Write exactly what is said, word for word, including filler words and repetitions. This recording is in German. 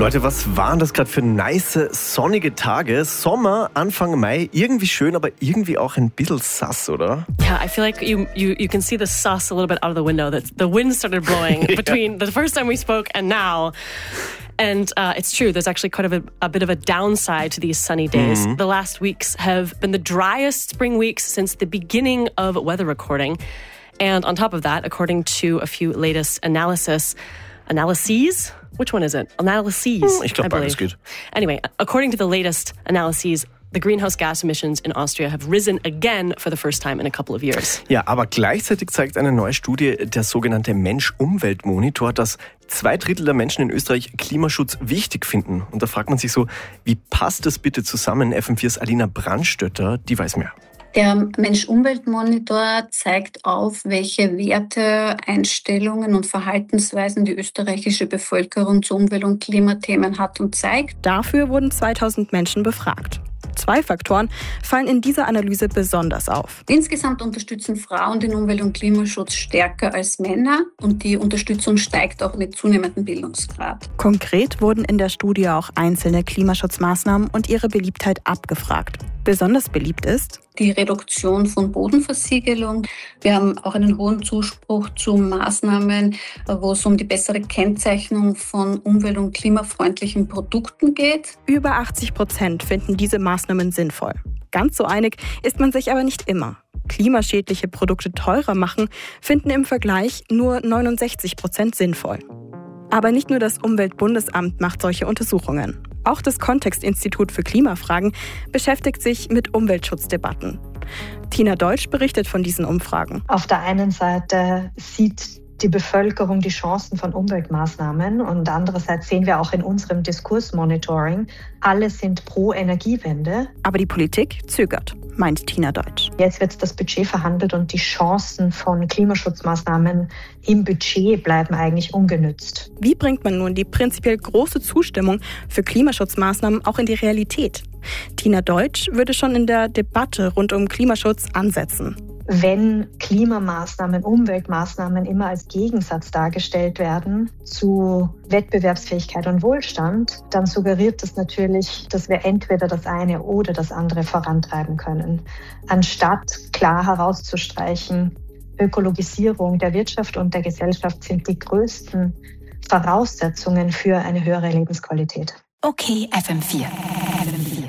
Leute, was waren das gerade für nice, sonnige Tage? Sommer, Anfang Mai, irgendwie schön, aber irgendwie auch ein bisschen sass, oder? Yeah, I feel like you, you, you can see the sus a little bit out of the window. That the wind started blowing yeah. between the first time we spoke and now. And uh, it's true, there's actually quite a bit, a bit of a downside to these sunny days. Mm-hmm. The last weeks have been the driest spring weeks since the beginning of weather recording. And on top of that, according to a few latest analysis, analyses? Which one is it? Analyses, Ich glaube, beides geht. Anyway, according to the latest analyses, the greenhouse gas emissions in Austria have risen again for the first time in a couple of years. Ja, aber gleichzeitig zeigt eine neue Studie, der sogenannte Mensch-Umwelt-Monitor, dass zwei Drittel der Menschen in Österreich Klimaschutz wichtig finden. Und da fragt man sich so, wie passt das bitte zusammen? F M viers Alina Brandstätter, die weiß mehr. Der Mensch-Umwelt-Monitor zeigt auf, welche Werte, Einstellungen und Verhaltensweisen die österreichische Bevölkerung zu Umwelt- und Klimathemen hat und zeigt. Dafür wurden zweitausend Menschen befragt. Zwei Faktoren fallen in dieser Analyse besonders auf. Insgesamt unterstützen Frauen den Umwelt- und Klimaschutz stärker als Männer und die Unterstützung steigt auch mit zunehmendem Bildungsgrad. Konkret wurden in der Studie auch einzelne Klimaschutzmaßnahmen und ihre Beliebtheit abgefragt. Besonders beliebt ist die Reduktion von Bodenversiegelung. Wir haben auch einen hohen Zuspruch zu Maßnahmen, wo es um die bessere Kennzeichnung von umwelt- und klimafreundlichen Produkten geht. Über achtzig Prozent finden diese Maßnahmen sinnvoll. Ganz so einig ist man sich aber nicht immer. Klimaschädliche Produkte teurer machen, finden im Vergleich nur neunundsechzig Prozent sinnvoll. Aber nicht nur das Umweltbundesamt macht solche Untersuchungen. Auch das Kontext-Institut für Klimafragen beschäftigt sich mit Umweltschutzdebatten. Tina Deutsch berichtet von diesen Umfragen. Auf der einen Seite sieht die Bevölkerung die Chancen von Umweltmaßnahmen und andererseits sehen wir auch in unserem Diskursmonitoring, alle sind pro Energiewende. Aber die Politik zögert, meint Tina Deutsch. Jetzt wird das Budget verhandelt und die Chancen von Klimaschutzmaßnahmen im Budget bleiben eigentlich ungenützt. Wie bringt man nun die prinzipiell große Zustimmung für Klimaschutzmaßnahmen auch in die Realität? Tina Deutsch würde schon in der Debatte rund um Klimaschutz ansetzen. Wenn Klimamaßnahmen, Umweltmaßnahmen immer als Gegensatz dargestellt werden zu Wettbewerbsfähigkeit und Wohlstand, dann suggeriert das natürlich, dass wir entweder das eine oder das andere vorantreiben können. Anstatt klar herauszustreichen, Ökologisierung der Wirtschaft und der Gesellschaft sind die größten Voraussetzungen für eine höhere Lebensqualität. Okay, F M vier.